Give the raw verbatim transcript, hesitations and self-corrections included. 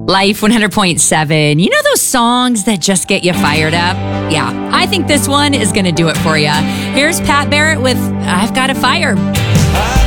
Life one hundred point seven. You know those songs that just get you fired up? Yeah, I think this one is going to do it for you. Here's Pat Barrett with I've Got a Fire.